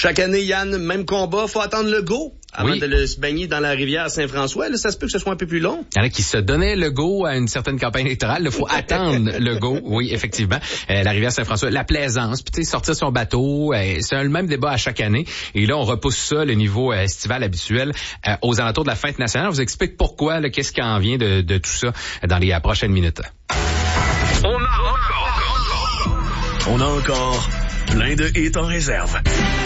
Chaque année, Yann, même combat, faut attendre le go avant de se baigner dans la rivière Saint-François. Là, ça se peut que ce soit un peu plus long. Il y en a qui se donnaient le go à une certaine campagne électorale. Il faut attendre le go. Oui, effectivement. La rivière Saint-François, la plaisance, puis tu sais, sortir son bateau, c'est le même débat à chaque année. Et là, on repousse ça, le niveau estival habituel, aux alentours de la fête nationale. On vous explique pourquoi, là, qu'est-ce qui en vient de tout ça dans les prochaines minutes. On a encore plein de hits en réserve.